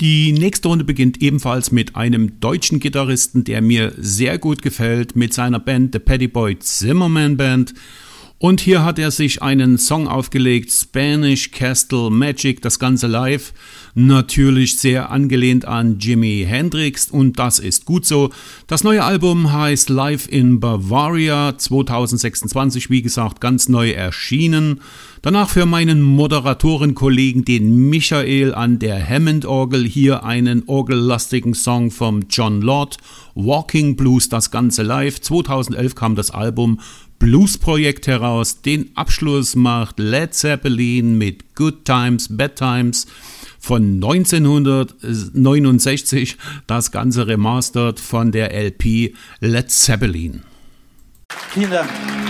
Die nächste Runde beginnt ebenfalls mit einem deutschen Gitarristen, der mir sehr gut gefällt, mit seiner Band The Patty Boy Zimmerman Band. Und hier hat er sich einen Song aufgelegt, Spanish Castle Magic, das Ganze live. Natürlich sehr angelehnt an Jimi Hendrix und das ist gut so. Das neue Album heißt Live in Bavaria, 2026, wie gesagt, ganz neu erschienen. Danach für meinen Moderatorenkollegen, den Michael an der Hammond-Orgel, hier einen orgellastigen Song vom John Lord, Walking Blues, das Ganze live. 2011 kam das Album Blues-Projekt heraus. Den Abschluss macht Led Zeppelin mit Good Times, Bad Times von 1969. Das Ganze remastered von der LP Led Zeppelin. Vielen Dank.